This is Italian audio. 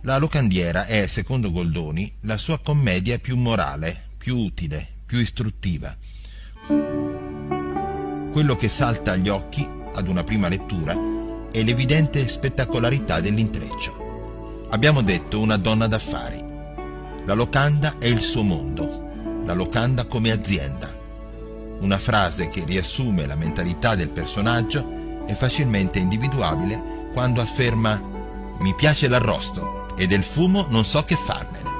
La locandiera è, secondo Goldoni, la sua commedia più morale, più utile, più istruttiva. Quello che salta agli occhi ad una prima lettura è l'evidente spettacolarità dell'intreccio. Abbiamo detto una donna d'affari. La locanda è il suo mondo, la locanda come azienda. Una frase che riassume la mentalità del personaggio è facilmente individuabile quando afferma: mi piace l'arrosto e del fumo non so che farmene.